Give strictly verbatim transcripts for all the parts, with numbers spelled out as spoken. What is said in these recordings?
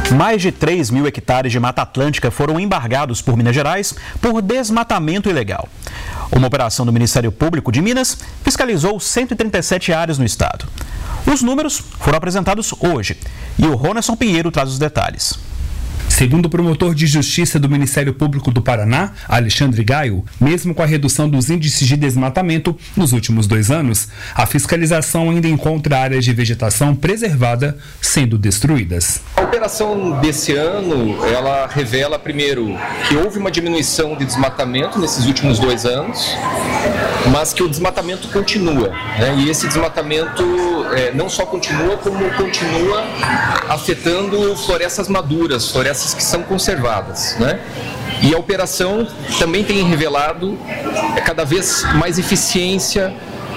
Mais de três mil hectares de Mata Atlântica foram embargados por Minas Gerais por desmatamento ilegal. Uma operação do Ministério Público de Minas fiscalizou cento e trinta e sete áreas no estado. Os números foram apresentados hoje e o Ronasson Pinheiro traz os detalhes. Segundo o promotor de justiça do Ministério Público do Paraná, Alexandre Gaio, mesmo com a redução dos índices de desmatamento nos últimos dois anos, a fiscalização ainda encontra áreas de vegetação preservada sendo destruídas. A operação desse ano, ela revela, primeiro, que houve uma diminuição de desmatamento nesses últimos dois anos, mas que o desmatamento continua, né? E esse desmatamento é, não só continua, como continua afetando florestas maduras, florestas que são conservadas, né? E a operação também tem revelado é, cada vez mais eficiência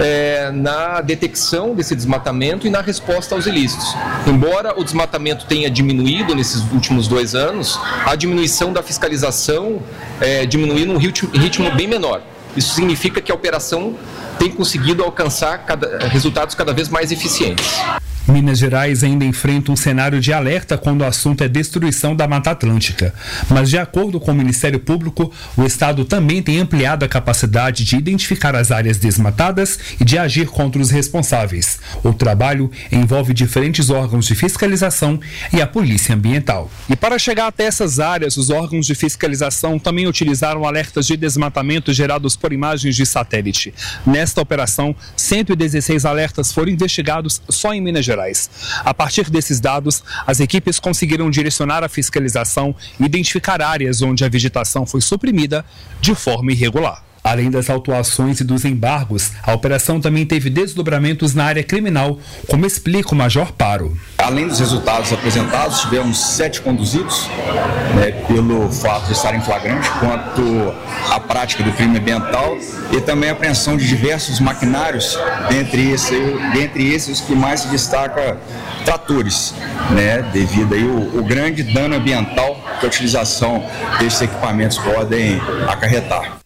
é, na detecção desse desmatamento e na resposta aos ilícitos. Embora o desmatamento tenha diminuído nesses últimos dois anos, a diminuição da fiscalização é, diminuiu num ritmo, ritmo bem menor. Isso significa que a operação tem conseguido alcançar cada, resultados cada vez mais eficientes. Minas Gerais ainda enfrenta um cenário de alerta quando o assunto é destruição da Mata Atlântica. Mas, de acordo com o Ministério Público, o Estado também tem ampliado a capacidade de identificar as áreas desmatadas e de agir contra os responsáveis. O trabalho envolve diferentes órgãos de fiscalização e a Polícia Ambiental. E para chegar até essas áreas, os órgãos de fiscalização também utilizaram alertas de desmatamento gerados por imagens de satélite. Nesta operação, cento e dezesseis alertas foram investigados só em Minas Gerais. A partir desses dados, as equipes conseguiram direcionar a fiscalização e identificar áreas onde a vegetação foi suprimida de forma irregular. Além das autuações e dos embargos, a operação também teve desdobramentos na área criminal, como explica o Major Paro. Além dos resultados apresentados, tivemos sete conduzidos, né, pelo fato de estarem em flagrante, quanto à prática do crime ambiental e também a apreensão de diversos maquinários, dentre, esse, dentre esses que mais se destaca tratores, né, devido aí o, o grande dano ambiental que a utilização desses equipamentos podem acarretar.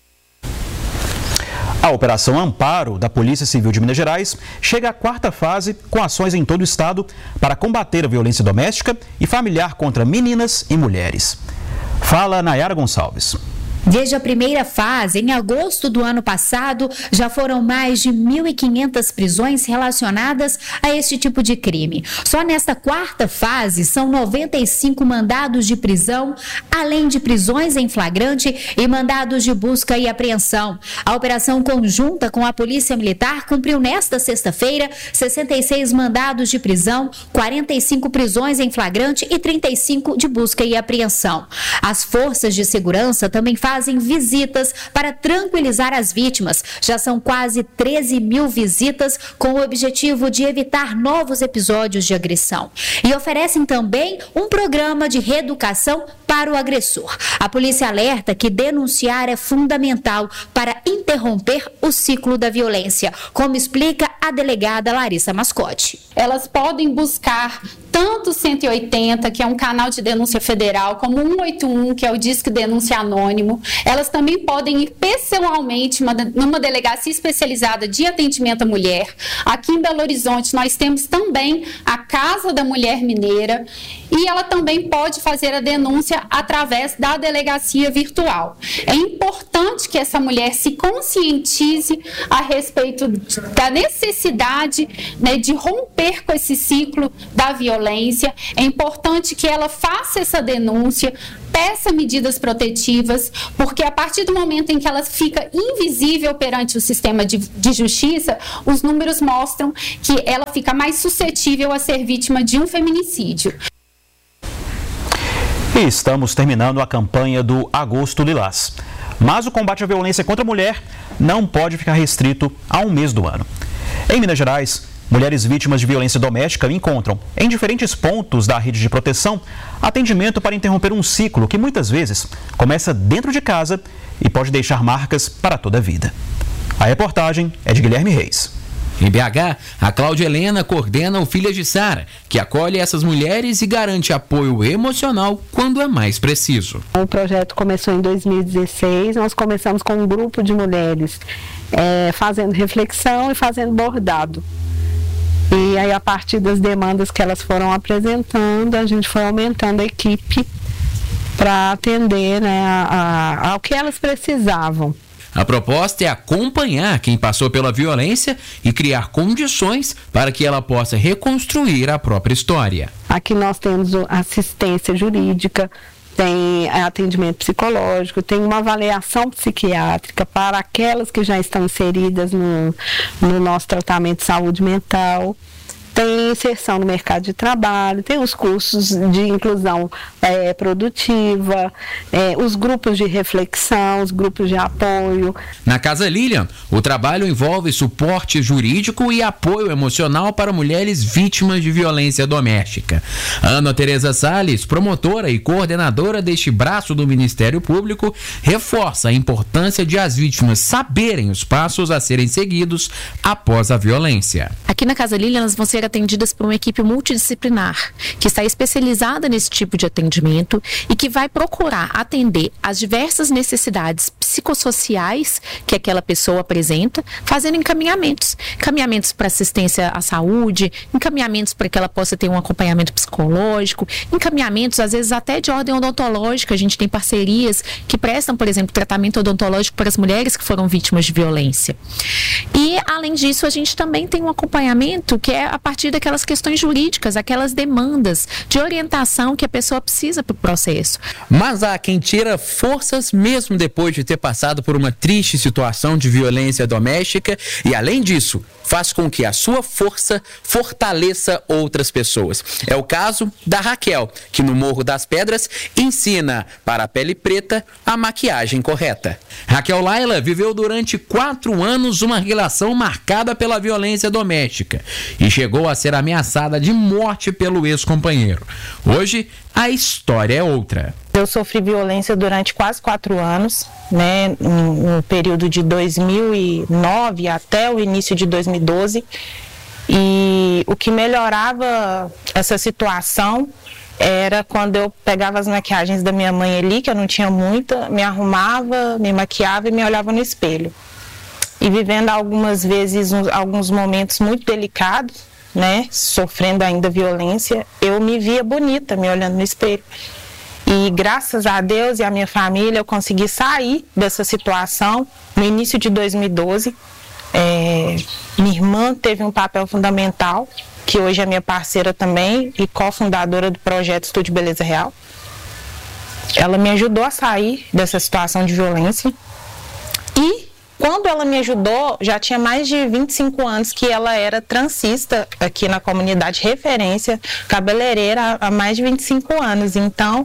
A Operação Amparo da Polícia Civil de Minas Gerais chega à quarta fase com ações em todo o estado para combater a violência doméstica e familiar contra meninas e mulheres. Fala Nayara Gonçalves. Desde a primeira fase, em agosto do ano passado, já foram mais de mil e quinhentas prisões relacionadas a este tipo de crime. Só nesta quarta fase, são noventa e cinco mandados de prisão, além de prisões em flagrante e mandados de busca e apreensão. A operação conjunta com a Polícia Militar cumpriu nesta sexta-feira sessenta e seis mandados de prisão, quarenta e cinco prisões em flagrante e trinta e cinco de busca e apreensão. As forças de segurança também fazem fazem visitas para tranquilizar as vítimas. Já são quase treze mil visitas com o objetivo de evitar novos episódios de agressão. E oferecem também um programa de reeducação para o agressor. A polícia alerta que denunciar é fundamental para interromper o ciclo da violência, como explica a delegada Larissa Mascote. Elas podem buscar tanto o cento e oitenta, que é um canal de denúncia federal, como o cento e oitenta e um, que é o Disque Denúncia Anônimo. Elas também podem ir pessoalmente numa delegacia especializada de atendimento à mulher. Aqui em Belo Horizonte nós temos também a Casa da Mulher Mineira e ela também pode fazer a denúncia através da delegacia virtual. É importante que essa mulher se conscientize a respeito da necessidade, né, de romper com esse ciclo da violência. É importante que ela faça essa denúncia, peça medidas protetivas, porque a partir do momento em que ela fica invisível perante o sistema de, de justiça, os números mostram que ela fica mais suscetível a ser vítima de um feminicídio. E estamos terminando a campanha do Agosto Lilás. Mas o combate à violência contra a mulher não pode ficar restrito a um mês do ano. Em Minas Gerais, mulheres vítimas de violência doméstica encontram, em diferentes pontos da rede de proteção, atendimento para interromper um ciclo que muitas vezes começa dentro de casa e pode deixar marcas para toda a vida. A reportagem é de Guilherme Reis. Em B H, a Cláudia Helena coordena o Filhas de Sara, que acolhe essas mulheres e garante apoio emocional quando é mais preciso. O projeto começou em dois mil e dezesseis, nós começamos com um grupo de mulheres é, fazendo reflexão e fazendo bordado. E aí, a partir das demandas que elas foram apresentando, a gente foi aumentando a equipe para atender, né, a, a, ao que elas precisavam. A proposta é acompanhar quem passou pela violência e criar condições para que ela possa reconstruir a própria história. Aqui nós temos assistência jurídica, tem atendimento psicológico, tem uma avaliação psiquiátrica para aquelas que já estão inseridas no, no nosso tratamento de saúde mental. Tem inserção no mercado de trabalho, tem os cursos de inclusão é, produtiva, é, os grupos de reflexão, os grupos de apoio. Na Casa Lilian, o trabalho envolve suporte jurídico e apoio emocional para mulheres vítimas de violência doméstica. Ana Tereza Salles, promotora e coordenadora deste braço do Ministério Público, reforça a importância de as vítimas saberem os passos a serem seguidos após a violência. Aqui na Casa Lilian, elas vão ser atendidas por uma equipe multidisciplinar, que está especializada nesse tipo de atendimento e que vai procurar atender as diversas necessidades psicossociais que aquela pessoa apresenta, fazendo encaminhamentos. Encaminhamentos para assistência à saúde, encaminhamentos para que ela possa ter um acompanhamento psicológico, encaminhamentos, às vezes, até de ordem odontológica. A gente tem parcerias que prestam, por exemplo, tratamento odontológico para as mulheres que foram vítimas de violência. E, além disso, a gente também tem um acompanhamento que é a partir daquelas questões jurídicas, aquelas demandas de orientação que a pessoa precisa para o processo. Mas há quem tira forças mesmo depois de ter passado por uma triste situação de violência doméstica e, além disso, faz com que a sua força fortaleça outras pessoas. É o caso da Raquel, que no Morro das Pedras ensina para a pele preta a maquiagem correta. Raquel Laila viveu durante quatro anos uma relação marcada pela violência doméstica e chegou a ser ameaçada de morte pelo ex-companheiro. Hoje, a história é outra. Eu sofri violência durante quase quatro anos, né, no período de dois mil e nove até o início de dois mil e doze. E o que melhorava essa situação era quando eu pegava as maquiagens da minha mãe ali, que eu não tinha muita, me arrumava, me maquiava e me olhava no espelho. E vivendo algumas vezes uns, alguns momentos muito delicados, né, sofrendo ainda violência, eu me via bonita me olhando no espelho. E graças a Deus e a minha família eu consegui sair dessa situação no início de dois mil e doze. É, minha irmã teve um papel fundamental, que hoje é minha parceira também e cofundadora do projeto Estúdio Beleza Real. Ela me ajudou a sair dessa situação de violência e quando ela me ajudou, já tinha mais de vinte e cinco anos que ela era transista aqui na comunidade, referência, cabeleireira há mais de vinte e cinco anos. Então,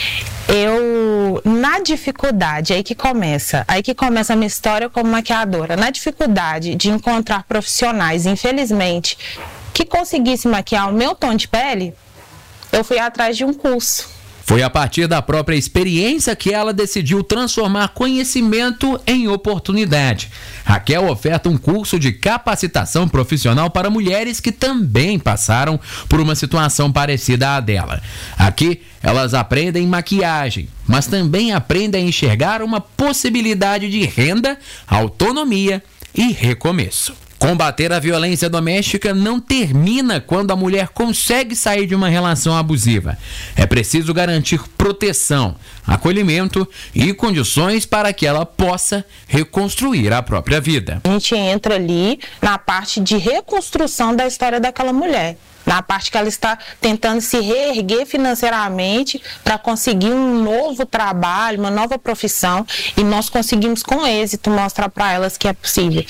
eu, na dificuldade, aí que começa, aí que começa a minha história como maquiadora, na dificuldade de encontrar profissionais, infelizmente, que conseguissem maquiar o meu tom de pele, eu fui atrás de um curso. Foi a partir da própria experiência que ela decidiu transformar conhecimento em oportunidade. Raquel oferta um curso de capacitação profissional para mulheres que também passaram por uma situação parecida à dela. Aqui, elas aprendem maquiagem, mas também aprendem a enxergar uma possibilidade de renda, autonomia e recomeço. Combater a violência doméstica não termina quando a mulher consegue sair de uma relação abusiva. É preciso garantir proteção, acolhimento e condições para que ela possa reconstruir a própria vida. A gente entra ali na parte de reconstrução da história daquela mulher. Na parte que ela está tentando se reerguer financeiramente para conseguir um novo trabalho, uma nova profissão. E nós conseguimos com êxito mostrar para elas que é possível.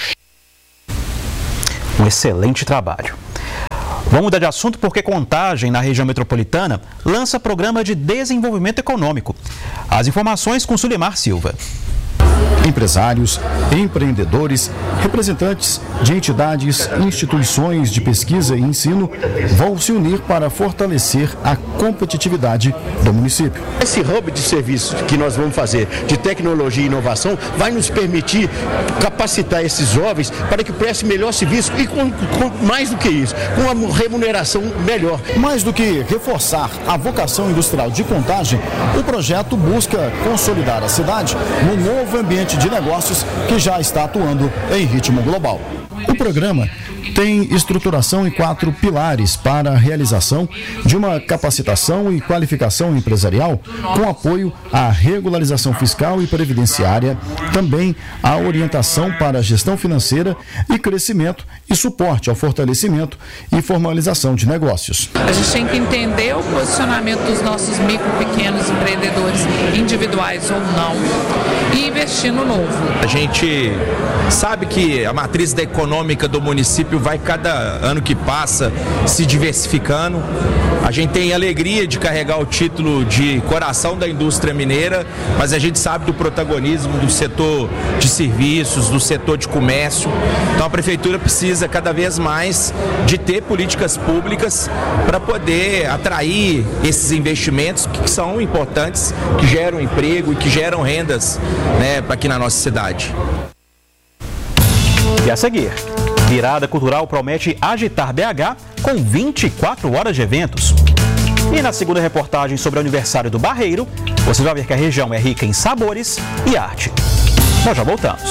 Um excelente trabalho. Vamos mudar de assunto porque Contagem, na região metropolitana, lança programa de desenvolvimento econômico. As informações com Sulimar Silva. Empresários, empreendedores, representantes de entidades, instituições de pesquisa e ensino vão se unir para fortalecer a competitividade do município. Esse hub de serviços que nós vamos fazer de tecnologia e inovação vai nos permitir capacitar esses jovens para que prestem melhor serviço e com, com mais do que isso, com uma remuneração melhor. Mais do que reforçar a vocação industrial de Contagem, o projeto busca consolidar a cidade no novo ambiente de negócios que já está atuando em ritmo global. O programa tem estruturação em quatro pilares para a realização de uma capacitação e qualificação empresarial com apoio à regularização fiscal e previdenciária, também a orientação para a gestão financeira e crescimento e suporte ao fortalecimento e formalização de negócios. A gente tem que entender o posicionamento dos nossos micro, pequenos empreendedores, individuais ou não, e investir no novo. A gente sabe que a matriz da econômica do município vai cada ano que passa se diversificando. A gente tem alegria de carregar o título de coração da indústria mineira, mas a gente sabe do protagonismo do setor de serviços, do setor de comércio. Então a prefeitura precisa cada vez mais de ter políticas públicas para poder atrair esses investimentos que são importantes, que geram emprego e que geram rendas, né, aqui na nossa cidade. E a seguir, Virada Cultural promete agitar B H com vinte e quatro horas de eventos. E na segunda reportagem sobre o aniversário do Barreiro, você vai ver que a região é rica em sabores e arte. Nós já voltamos.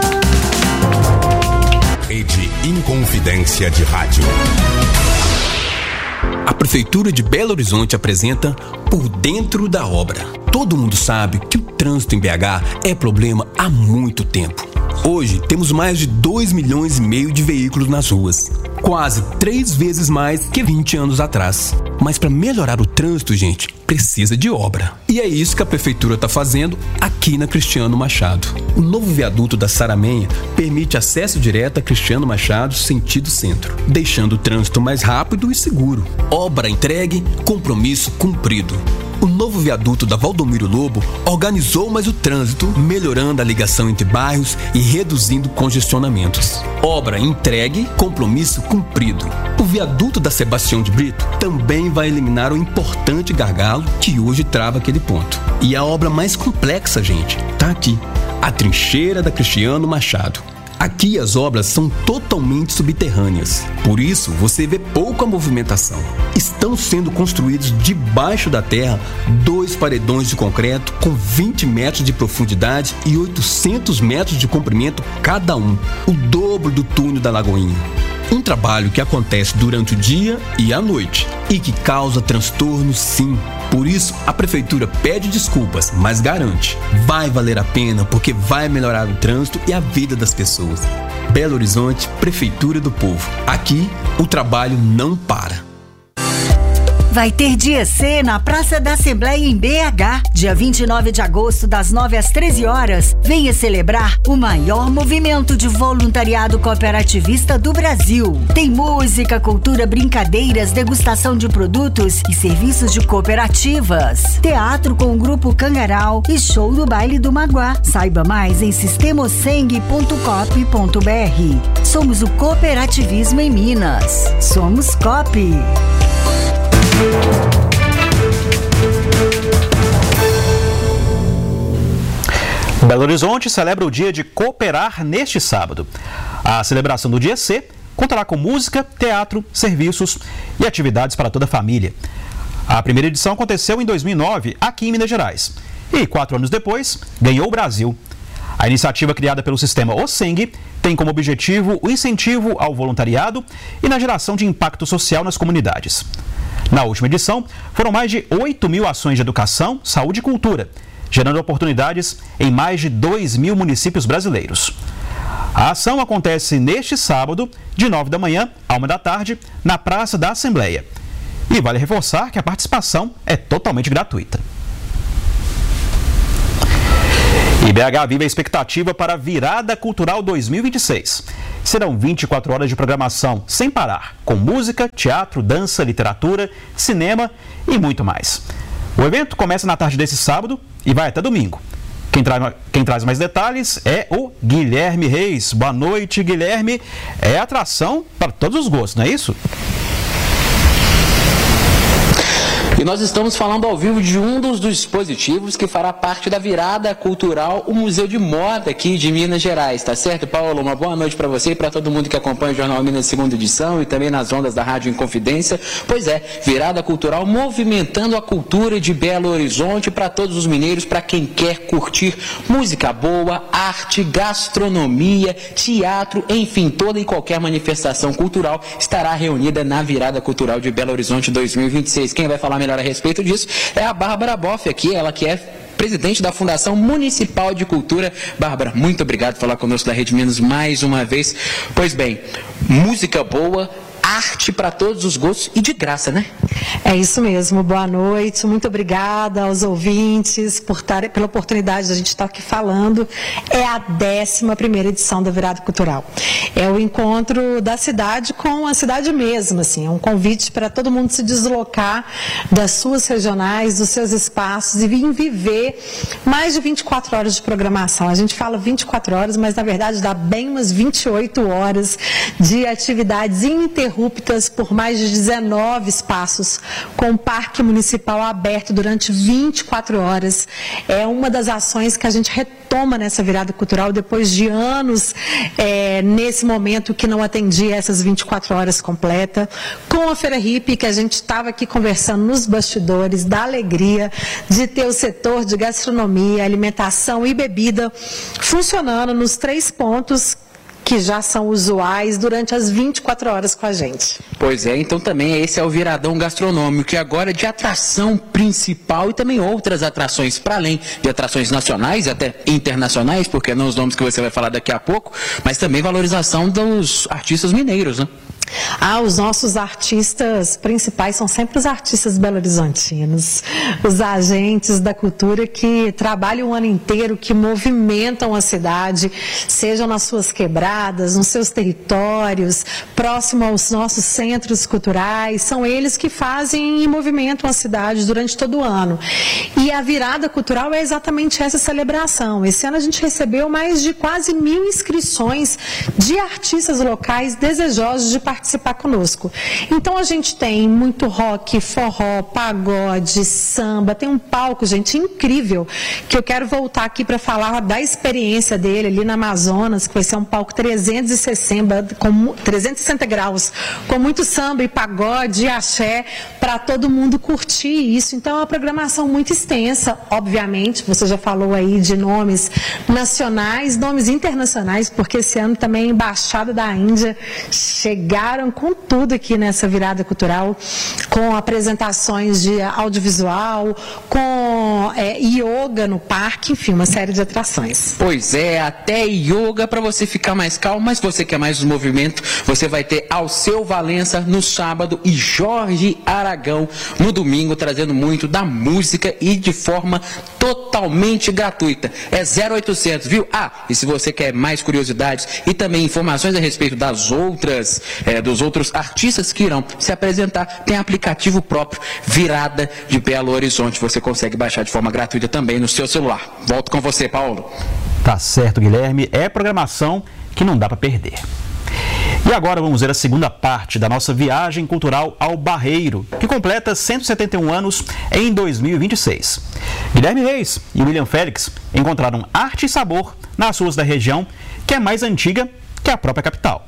Rede Inconfidência de Rádio. A Prefeitura de Belo Horizonte apresenta Por Dentro da Obra. Todo mundo sabe que o trânsito em B H é problema há muito tempo. Hoje temos mais de dois milhões e meio de veículos nas ruas, quase três vezes mais que vinte anos atrás. Mas para melhorar o trânsito, gente, precisa de obra. E é isso que a Prefeitura está fazendo aqui na Cristiano Machado. O novo viaduto da Saramenha permite acesso direto a Cristiano Machado sentido centro, deixando o trânsito mais rápido e seguro. Obra entregue, compromisso cumprido. O novo viaduto da Valdomiro Lobo organizou mais o trânsito, melhorando a ligação entre bairros e reduzindo congestionamentos. Obra entregue, compromisso cumprido. O viaduto da Sebastião de Brito também vai eliminar o importante gargalo que hoje trava aquele ponto. E a obra mais complexa, gente, tá aqui. A trincheira da Cristiano Machado. Aqui as obras são totalmente subterrâneas, por isso você vê pouca movimentação. Estão sendo construídos debaixo da terra dois paredões de concreto com vinte metros de profundidade e oitocentos metros de comprimento cada um, o dobro do túnel da Lagoinha. Um trabalho que acontece durante o dia e à noite e que causa transtornos, sim. Por isso, a Prefeitura pede desculpas, mas garante, vai valer a pena porque vai melhorar o trânsito e a vida das pessoas. Belo Horizonte, Prefeitura do Povo. Aqui, o trabalho não para. Vai ter Dia C na Praça da Assembleia em B H, dia vinte e nove de agosto, das nove às treze horas. Venha celebrar o maior movimento de voluntariado cooperativista do Brasil. Tem música, cultura, brincadeiras, degustação de produtos e serviços de cooperativas. Teatro com o Grupo Cangaral e show do Baile do Maguá. Saiba mais em sistemoseng ponto coop ponto br. Somos o cooperativismo em Minas. Somos Coop. Belo Horizonte celebra o dia de cooperar neste sábado. A celebração do Dia C contará com música, teatro, serviços e atividades para toda a família. A primeira edição aconteceu em dois mil e nove, aqui em Minas Gerais. E quatro anos depois, ganhou o Brasil. A iniciativa criada pelo sistema OSENG tem como objetivo o incentivo ao voluntariado e na geração de impacto social nas comunidades. Na última edição, foram mais de oito mil ações de educação, saúde e cultura, gerando oportunidades em mais de dois mil municípios brasileiros. A ação acontece neste sábado, de nove da manhã a uma da tarde, na Praça da Assembleia. E vale reforçar que a participação é totalmente gratuita. E B H vive a expectativa para a Virada Cultural dois mil e vinte e seis. Serão vinte e quatro horas de programação sem parar, com música, teatro, dança, literatura, cinema e muito mais. O evento começa na tarde desse sábado e vai até domingo. Quem, tra- quem traz mais detalhes é o Guilherme Reis. Boa noite, Guilherme. É atração para todos os gostos, não é isso? E nós estamos falando ao vivo de um dos dispositivos que fará parte da virada cultural, o Museu de Moda aqui de Minas Gerais, tá certo, Paulo? Uma boa noite para você e para todo mundo que acompanha o Jornal Minas segunda edição e também nas ondas da Rádio Inconfidência. Pois é, virada cultural movimentando a cultura de Belo Horizonte para todos os mineiros, para quem quer curtir música boa, arte, gastronomia, teatro, enfim, toda e qualquer manifestação cultural estará reunida na virada cultural de Belo Horizonte dois mil e vinte e seis. Quem vai falar melhor a respeito disso é a Bárbara Boff aqui, ela que é presidente da Fundação Municipal de Cultura. Bárbara, muito obrigado por falar conosco da Rede Minas mais uma vez. Pois bem, música boa, arte para todos os gostos e de graça, né? É isso mesmo, boa noite, muito obrigada aos ouvintes por tar, pela oportunidade de a gente estar aqui falando. É a décima primeira edição da Virada Cultural. É o encontro da cidade com a cidade mesmo, assim, é um convite para todo mundo se deslocar das suas regionais, dos seus espaços e vir viver mais de vinte e quatro horas de programação. A gente fala vinte e quatro horas, mas na verdade dá bem umas vinte e oito horas de atividades ininterruptas por mais de dezenove espaços, com o Parque Municipal aberto durante vinte e quatro horas. É uma das ações que a gente retoma nessa virada cultural depois de anos é, nesse momento que não atendia essas vinte e quatro horas completa. Com a Feira Hippie, que a gente estava aqui conversando nos bastidores, da alegria de ter o setor de gastronomia, alimentação e bebida funcionando nos três pontos que já são usuais durante as vinte e quatro horas com a gente. Pois é, então também esse é o Viradão Gastronômico, que agora é de atração principal e também outras atrações, para além de atrações nacionais e até internacionais, porque não os nomes que você vai falar daqui a pouco, mas também valorização dos artistas mineiros, né? Ah, os nossos artistas principais são sempre os artistas belo-horizontinos, os agentes da cultura que trabalham o ano inteiro, que movimentam a cidade, sejam nas suas quebradas, nos seus territórios, próximo aos nossos centros culturais. São eles que fazem e movimentam a cidade durante todo o ano. E a virada cultural é exatamente essa celebração. Esse ano a gente recebeu mais de quase mil inscrições de artistas locais desejosos de participar participar conosco. Então a gente tem muito rock, forró, pagode, samba, tem um palco, gente, incrível, que eu quero voltar aqui para falar da experiência dele ali na Amazonas, que vai ser um palco trezentos e sessenta, com trezentos e sessenta graus, com muito samba e pagode e axé, para todo mundo curtir isso. Então é uma programação muito extensa, obviamente, você já falou aí de nomes nacionais, nomes internacionais, porque esse ano também a Embaixada da Índia chegaram com tudo aqui nessa virada cultural, com apresentações de audiovisual, com é, yoga no parque, enfim, uma série de atrações. Pois é, até yoga para você ficar mais calmo, mas você quer mais movimento, você vai ter Alceu Valença no sábado e Jorge Aragão no domingo, trazendo muito da música e de forma totalmente gratuita. É zero oitocentos, viu? Ah, e se você quer mais curiosidades e também informações a respeito das outras É, dos outros artistas que irão se apresentar, tem aplicativo próprio Virada de Belo Horizonte. Você consegue baixar de forma gratuita também no seu celular. Volto com você, Paulo. Tá certo, Guilherme. É programação que não dá para perder. E agora vamos ver a segunda parte da nossa viagem cultural ao Barreiro, que completa cento e setenta e um anos em dois mil e vinte e seis. Guilherme Reis e William Félix encontraram arte e sabor nas ruas da região, que é mais antiga que a própria capital.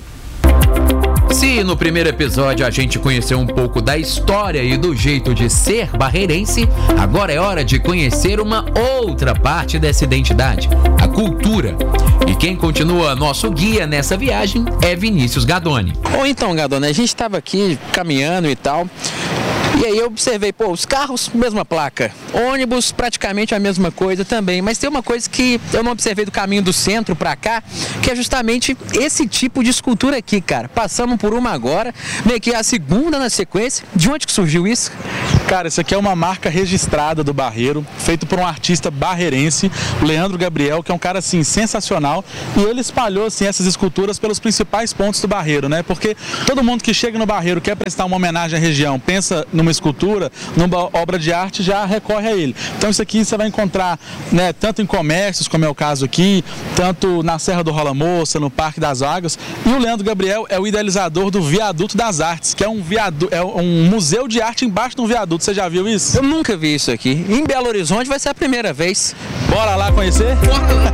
Se no primeiro episódio a gente conheceu um pouco da história e do jeito de ser barreirense, agora é hora de conhecer uma outra parte dessa identidade, a cultura. E quem continua nosso guia nessa viagem é Vinícius Gadoni. Ou então, Gadoni, a gente estava aqui caminhando e tal, e aí eu observei, pô, os carros, mesma placa, ônibus, praticamente a mesma coisa também, mas tem uma coisa que eu não observei do caminho do centro pra cá, que é justamente esse tipo de escultura aqui, cara. Passamos por uma agora, meio que a segunda na sequência. De onde que surgiu isso? Cara, isso aqui é uma marca registrada do Barreiro, feito por um artista barreirense, o Leandro Gabriel, que é um cara, assim, sensacional, e ele espalhou, assim, essas esculturas pelos principais pontos do Barreiro, né? Porque todo mundo que chega no Barreiro quer prestar uma homenagem à região, pensa numa escultura, numa obra de arte, já recorre a ele. Então isso aqui você vai encontrar, né, tanto em comércios, como é o caso aqui, tanto na Serra do Rola Moça, no Parque das Águas. E o Leandro Gabriel é o idealizador do Viaduto das Artes, que é um, viadu é um museu de arte embaixo de um viaduto adulto. Você já viu isso? Eu nunca vi isso aqui. Em Belo Horizonte vai ser a primeira vez. Bora lá conhecer? Bora lá.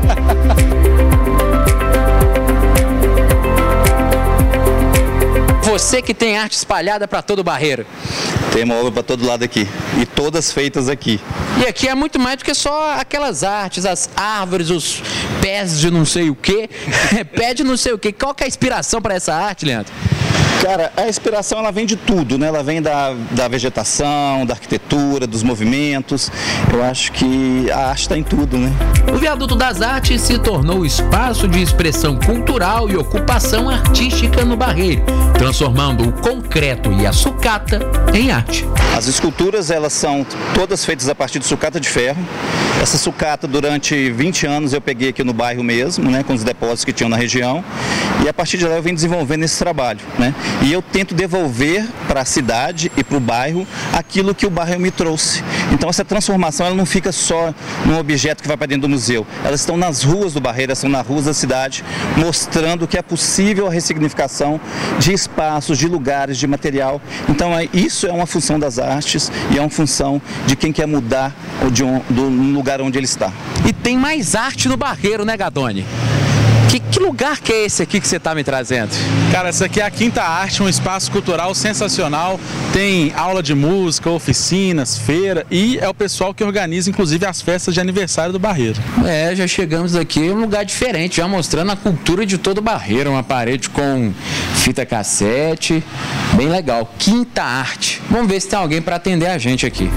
Você que tem arte espalhada para todo o Barreiro. Tem uma obra para todo lado aqui. E todas feitas aqui. E aqui é muito mais do que só aquelas artes, as árvores, os pés de não sei o quê. Pé de não sei o quê. Qual que é a inspiração para essa arte, Leandro? Cara, a inspiração ela vem de tudo, né? Ela vem da, da vegetação, da arquitetura, dos movimentos. Eu acho que a arte está em tudo, né? O Viaduto das Artes se tornou espaço de expressão cultural e ocupação artística no Barreiro, transformando o concreto e a sucata em arte. As esculturas, elas são todas feitas a partir de sucata de ferro. Essa sucata, durante vinte anos, eu peguei aqui no bairro mesmo, né? Com os depósitos que tinham na região. E a partir de lá eu venho desenvolvendo esse trabalho, né? E eu tento devolver para a cidade e para o bairro aquilo que o bairro me trouxe. Então essa transformação ela não fica só num objeto que vai para dentro do museu. Elas estão nas ruas do Barreiro, estão nas ruas da cidade, mostrando que é possível a ressignificação de espaços, de lugares, de material. Então é, isso é uma função das artes e é uma função de quem quer mudar de um, do lugar onde ele está. E tem mais arte no Barreiro, né, Gadoni? Que, que lugar que é esse aqui que você está me trazendo? Cara, essa aqui é a Quinta Arte, um espaço cultural sensacional. Tem aula de música, oficinas, feira e é o pessoal que organiza, inclusive, as festas de aniversário do Barreiro. É, já chegamos aqui em um lugar diferente, já mostrando a cultura de todo o Barreiro. Uma parede com fita cassete, bem legal. Quinta Arte. Vamos ver se tem alguém para atender a gente aqui.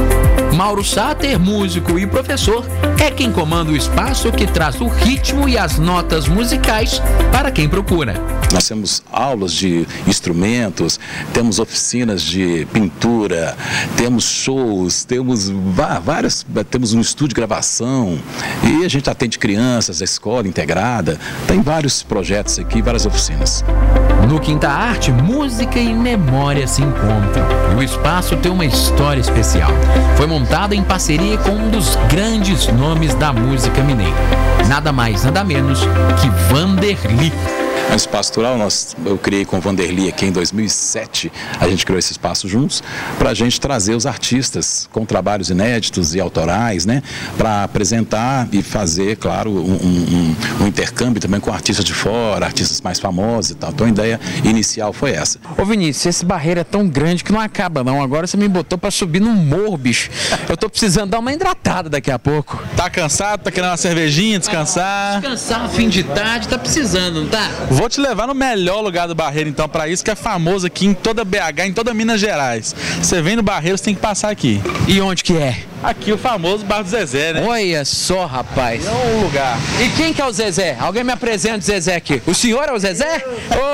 Mauro Sater, músico e professor, é quem comanda o espaço que traz o ritmo e as notas musicais para quem procura. Nós temos aulas de instrumentos, temos oficinas de pintura, temos shows, temos várias, temos um estúdio de gravação e a gente atende crianças, a escola integrada, tem vários projetos aqui, várias oficinas. No Quinta Arte, música e memória se encontram. E o espaço tem uma história especial. Foi montado em parceria com um dos grandes nomes da música mineira. Nada mais, nada menos que Vanderly. É um espaço cultural, nós, eu criei com o Vanderly aqui em dois mil e sete, a gente criou esse espaço juntos, para a gente trazer os artistas com trabalhos inéditos e autorais, né, para apresentar e fazer, claro, um, um, um intercâmbio também com artistas de fora, artistas mais famosos e tal. Então a ideia inicial foi essa. Ô Vinícius, esse Barreiro é tão grande que não acaba não, agora você me botou para subir num morro, bicho. Eu tô precisando dar uma hidratada daqui a pouco. Tá cansado, tá querendo uma cervejinha, descansar? Ah, descansar, fim de tarde, tá precisando, não tá? Vou te levar no melhor lugar do Barreiro, então, para isso que é famoso aqui em toda B H, em toda Minas Gerais. Você vem no Barreiro, você tem que passar aqui. E onde que é? Aqui, o famoso Bar do Zezé, né? Olha só, rapaz. É um lugar. E quem que é o Zezé? Alguém me apresenta o Zezé aqui. O senhor é o Zezé?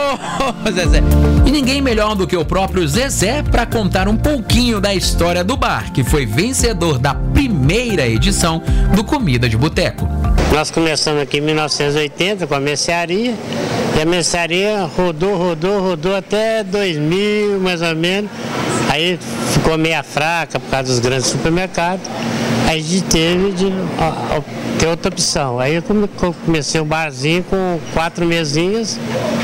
Ô, oh, Zezé. E ninguém melhor do que o próprio Zezé para contar um pouquinho da história do bar, que foi vencedor da primeira edição do Comida de Boteco. Nós começamos aqui em mil novecentos e oitenta com a mercearia, e a mercearia rodou, rodou, rodou até dois mil, mais ou menos. Aí ficou meia fraca por causa dos grandes supermercados. Aí a gente teve de ó, ó, ter outra opção. Aí eu comecei um barzinho com quatro mesinhas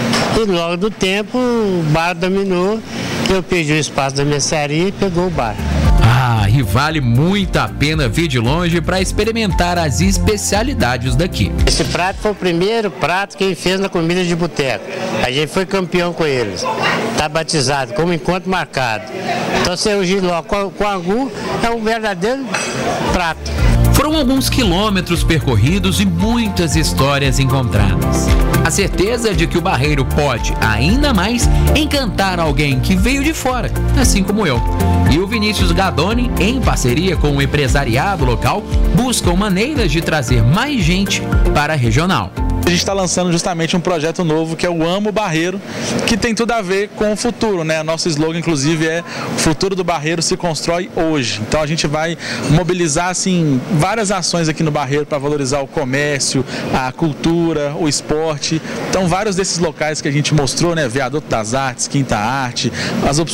e logo do tempo o bar dominou. Eu perdi o espaço da mercearia e pegou o bar. Ah, e vale muito a pena vir de longe para experimentar as especialidades daqui. Esse prato foi o primeiro prato que ele fez na Comida de Boteco. A gente foi campeão com eles. Está batizado como encontro marcado. Então, seu giló com angu é um verdadeiro prato. Foram alguns quilômetros percorridos e muitas histórias encontradas. A certeza de que o Barreiro pode, ainda mais, encantar alguém que veio de fora, assim como eu. E o Vinícius Gadoni, em parceria com o empresariado local, buscam maneiras de trazer mais gente para a regional. A gente está lançando justamente um projeto novo que é o Amo Barreiro, que tem tudo a ver com o futuro, né? Nosso slogan, inclusive, é o futuro do Barreiro se constrói hoje. Então a gente vai mobilizar, assim, várias ações aqui no Barreiro para valorizar o comércio, a cultura, o esporte. Então vários desses locais que a gente mostrou, né? Viaduto das Artes, Quinta Arte, as opções